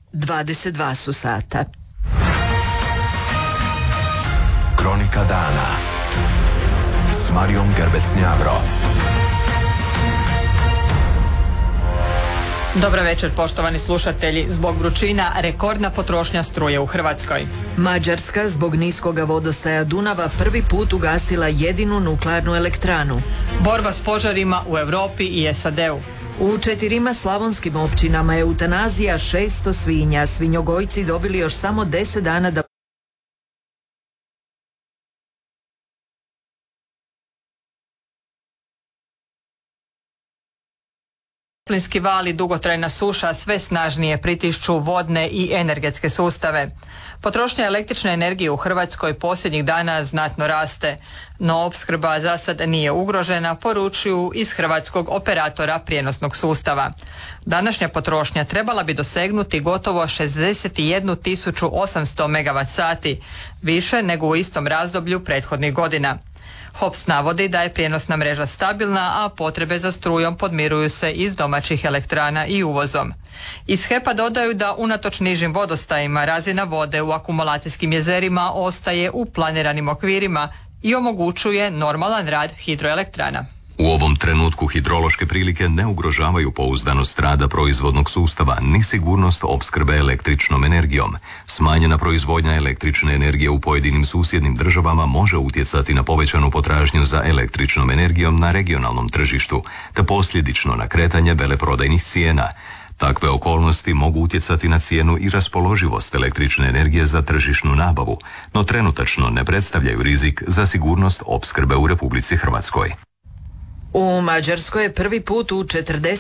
22 su sata. Kronika dana s Marijom Gerbec-Njavro. Dobar večer, poštovani slušatelji. Zbog vrućina rekordna potrošnja struje u Hrvatskoj. Mađarska zbog niskoga vodostaja Dunava prvi put ugasila jedinu nuklearnu elektranu. Borba s požarima u Europi i SAD-u. U 4 slavonskim općinama je eutanazija 600 svinja. Svinjogojci dobili još samo 10 dana da Plinski val i dugotrajna suša sve snažnije pritišću vodne i energetske sustave. Potrošnja električne energije u Hrvatskoj posljednjih dana znatno raste, no opskrba za sad nije ugrožena, poručuju iz hrvatskog operatora prijenosnog sustava. Današnja potrošnja trebala bi dosegnuti gotovo 61.800 MWh, više nego u istom razdoblju prethodnih godina. HOPS navodi da je prijenosna mreža stabilna, a potrebe za strujom podmiruju se iz domaćih elektrana i uvozom. Iz HEP-a dodaju da unatoč nižim vodostajima razina vode u akumulacijskim jezerima ostaje u planiranim okvirima i omogućuje normalan rad hidroelektrana. U ovom trenutku hidrološke prilike ne ugrožavaju pouzdanost rada proizvodnog sustava ni sigurnost opskrbe električnom energijom. Smanjena proizvodnja električne energije u pojedinim susjednim državama može utjecati na povećanu potražnju za električnom energijom na regionalnom tržištu, te posljedično na kretanje veleprodajnih cijena. Takve okolnosti mogu utjecati na cijenu i raspoloživost električne energije za tržišnu nabavu, no trenutačno ne predstavljaju rizik za sigurnost opskrbe u Republici Hrvatskoj. U Mađarskoj je prvi put u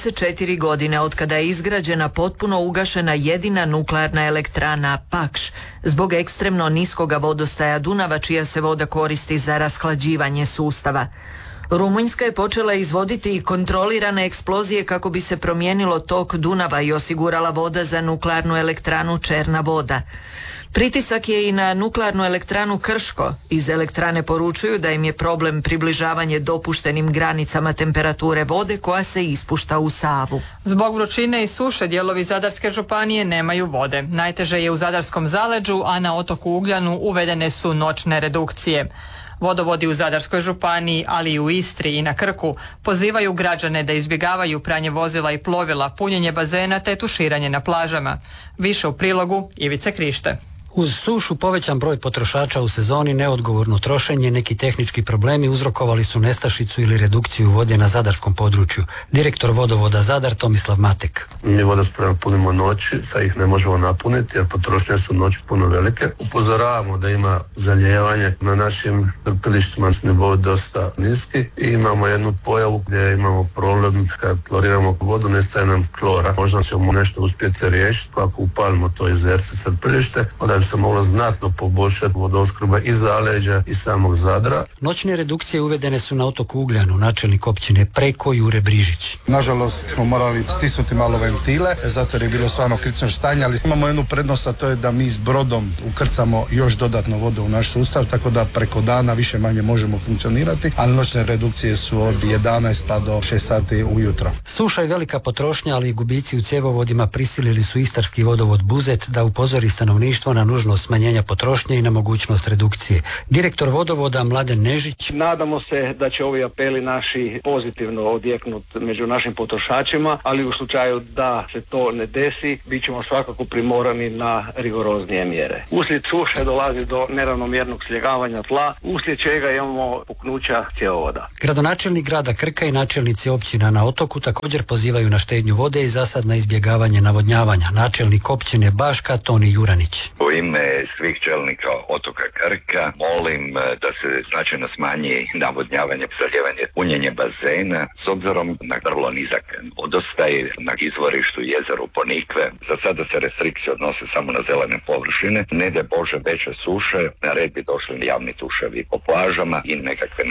44 godine otkada je izgrađena potpuno ugašena jedina nuklearna elektrana Pakš zbog ekstremno niskoga vodostaja Dunava, čija se voda koristi za rashlađivanje sustava. Rumunjska je počela izvoditi i kontrolirane eksplozije kako bi se promijenilo tok Dunava i osigurala voda za nuklearnu elektranu Černa voda. Pritisak je i na nuklearnu elektranu Krško. Iz elektrane poručuju da im je problem približavanje dopuštenim granicama temperature vode koja se ispušta u Savu. Zbog vrućine i suše dijelovi Zadarske županije nemaju vode. Najteže je u Zadarskom zaleđu, a na otoku Ugljanu uvedene su noćne redukcije. Vodovodi u Zadarskoj županiji, ali i u Istri i na Krku pozivaju građane da izbjegavaju pranje vozila i plovila, punjenje bazena te tuširanje na plažama. Više u prilogu Ivice Krište. Uz sušu povećan broj potrošača u sezoni, neodgovorno trošenje, neki tehnički problemi uzrokovali su nestašicu ili redukciju vode na zadarskom području. Direktor vodovoda Zadar Tomislav Matek. Mi vodospremu punimo noći, sad ih ne možemo napuniti jer potrošnje su noći puno velike. Upozoravamo da ima zalijevanje na našim crpilištima, nivo dosta niski i imamo jednu pojavu gdje imamo problem kad kloriramo vodu, nestaje nam klora. Možda ćemo nešto uspjeti riješiti ako upalimo to jezerce crpilište, da bi se moglo znatno poboljšati vodoopskrba i zaleđa i samog Zadra. Noćne redukcije uvedene su na otoku Ugljanu, načelnik općine Preko Jure Brižić. Nažalost smo morali stisnuti malo ventile, zato jer je bilo stvarno kritično stanje, ali imamo jednu prednost, a to je da mi s brodom ukrcamo još dodatno vodu u naš sustav, tako da preko dana više manje možemo funkcionirati, ali noćne redukcije su od 11 pa do 6 sati ujutro. Suša i velika potrošnja, ali i gubici u cjevovodima prisilili su istarski vodovod Buzet da upozori stanovništvo na nužnost smanjenja potrošnje i na mogućnost redukcije. Direktor vodovoda Mladen Nežić. Nadamo se da će ovi apeli naši pozitivno odjeknuti među našim potrošačima, ali u slučaju da se to ne desi, bit ćemo svakako primorani na rigoroznije mjere. Uslijed suše dolazi do neravnomjernog sljegavanja tla, uslijed čega imamo puknuća cjevovoda. Gradonačelnik grada Krka i načelnici općina na otoku također pozivaju na štednju vode i zasad na izbjegavanje navodnjavanja. Načelnik općine Baška Toni Juranić. U ime svih čelnika otoka Krka molim da se značajno smanji navodnjavanje, zalijevanje, punjenje bazena s obzirom na vrlo nizak vodostaj na izvorištu jezeru Ponikve. Za sada se restrikcije odnose samo na zelene površine. Ne da Bože veće suše, na red bi došli javni tuševi po plažama i nekakve